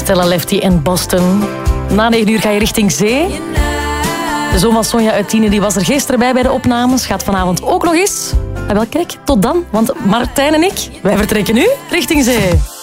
Stella Lefty en Boston. Na 9 uur ga je richting zee. De zoon van Sonja uit Tiene die was er gisteren bij de opnames. Gaat vanavond ook nog eens. En wel, kijk, tot dan. Want Martijn en ik, wij vertrekken nu richting zee.